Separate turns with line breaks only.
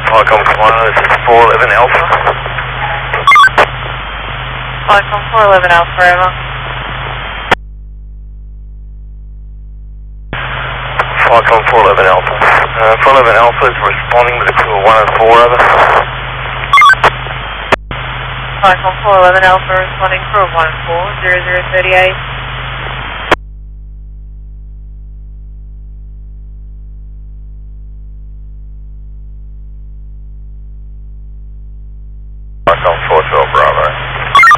Falcon 1, this is 411 Alpha.
Falcon 411 Alpha, Eva.
Falcon 411 Alpha. 411 Alpha is responding with a crew of 1 and 4, over.
Falcon 411 Alpha responding crew of 1 and 4, 0038.
Falcon 412 Bravo.